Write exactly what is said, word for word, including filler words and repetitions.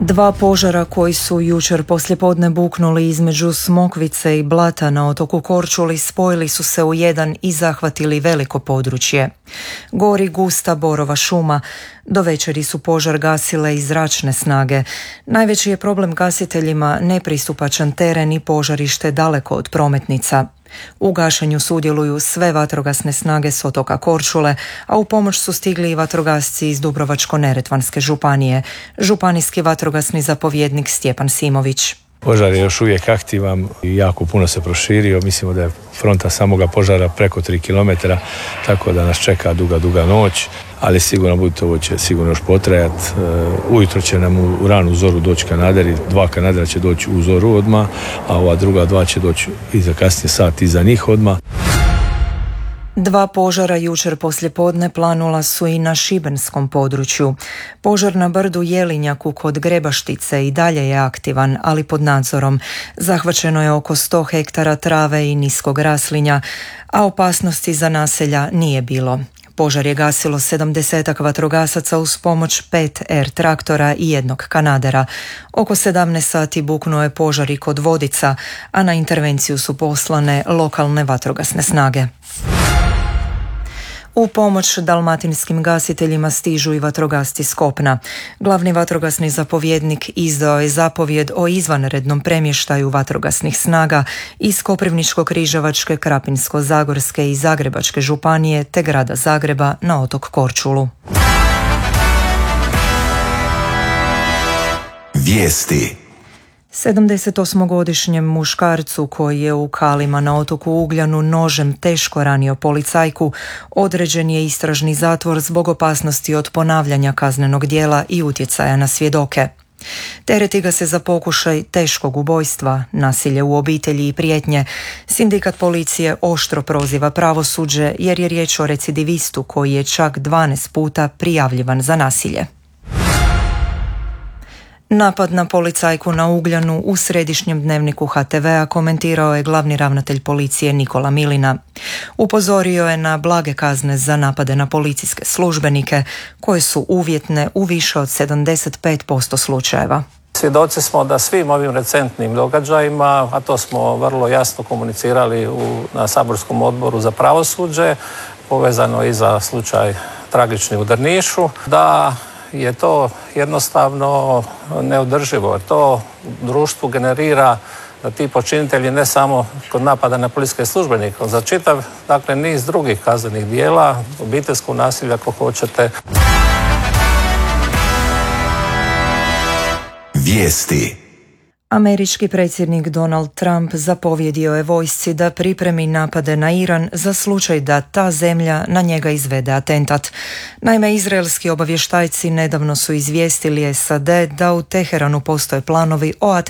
Dva požara koji su jučer poslijepodne buknuli između Smokvice i Blata na otoku Korčuli spojili su se u jedan i zahvatili veliko područje. Gori gusta borova šuma. Do večeri su požar gasile i zračne snage. Najveći je problem gasiteljima nepristupačan teren i požarište daleko od prometnica. U gašenju sudjeluju sve vatrogasne snage s otoka Korčule, a u pomoć su stigli i vatrogasci iz Dubrovačko-neretvanske županije. Županijski vatrogasni zapovjednik Stjepan Simović. Požar je još uvijek aktivan i jako puno se proširio. Mislimo da je fronta samoga požara preko tri kilometra, tako da nas čeka duga, duga noć, ali sigurno budite, ovo će sigurno još potrajati. Ujutro će nam u ranu zoru doći kanaderi, dva kanadera će doći u zoru odmah, a ova druga dva će doći i za kasnije sat iza njih odmah. Dva požara jučer poslijepodne planula su i na šibenskom području. Požar na brdu Jelinjaku kod Grebaštice i dalje je aktivan, ali pod nadzorom. Zahvaćeno je oko sto hektara trave i niskog raslinja, a opasnosti za naselja nije bilo. Požar je gasilo sedamdesetak vatrogasaca uz pomoć pet er traktora i jednog kanadera. Oko sedamnaest sati buknuo je požar i kod Vodica, a na intervenciju su poslane lokalne vatrogasne snage. U pomoć dalmatinskim gasiteljima stižu i vatrogasci s kopna. Glavni vatrogasni zapovjednik izdao je zapovjed o izvanrednom premještaju vatrogasnih snaga iz Koprivničko-križevačke, Krapinsko-zagorske i Zagrebačke županije te grada Zagreba na otok Korčulu. Vijesti. sedamdesetosmogodišnjem muškarcu koji je u Kalima na otoku Ugljanu nožem teško ranio policajku određen je istražni zatvor zbog opasnosti od ponavljanja kaznenog djela i utjecaja na svjedoke. Tereti ga se za pokušaj teškog ubojstva, nasilje u obitelji i prijetnje. Sindikat policije oštro proziva pravosuđe jer je riječ o recidivistu koji je čak dvanaest puta prijavljivan za nasilje. Napad na policajku na Ugljanu u središnjem dnevniku ha te vea komentirao je glavni ravnatelj policije Nikola Milina. Upozorio je na blage kazne za napade na policijske službenike koje su uvjetne u više od sedamdeset pet posto slučajeva. Svjedoci smo da svim ovim recentnim događajima, a to smo vrlo jasno komunicirali u, na saborskom odboru za pravosuđe, povezano i za slučaj tragični u Drnišu, da je to jednostavno neodrživo. To društvu generira da ti počinitelji ne samo kod napada na policijske službenike, za čitav dakle, niz drugih kaznenih dijela, obiteljskog nasilja ako hoćete. Vijesti. Američki predsjednik Donald Trump zapovjedio je vojsci da pripremi napade na Iran za slučaj da ta zemlja na njega izvede atentat. Naime, izraelski obavještajci nedavno su izvijestili es a de da u Teheranu postoje planovi o atentatu